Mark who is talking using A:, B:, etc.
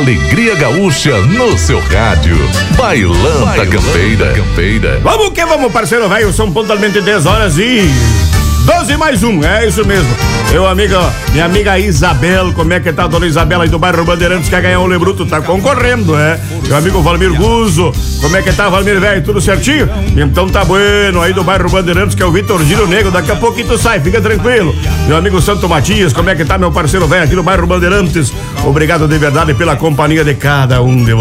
A: Alegria Gaúcha no seu rádio. Bailão da Campeira.
B: Vamos que vamos, parceiro velho. São pontualmente 10 horas e 12 mais 1, é isso mesmo. Minha amiga Isabel, como é que tá, dona Isabela aí do bairro Bandeirantes, quer ganhar um lebruto, tá concorrendo, é? Meu amigo Valmir Guzzo, como é que tá, Valmir, velho, tudo certinho? Então tá bueno, aí do bairro Bandeirantes, que é o Vitor Giro Negro, daqui a pouquinho tu sai, fica tranquilo. Meu amigo Santo Matias, como é que tá, meu parceiro velho, aqui do bairro Bandeirantes? Obrigado de verdade pela companhia de cada um de vocês.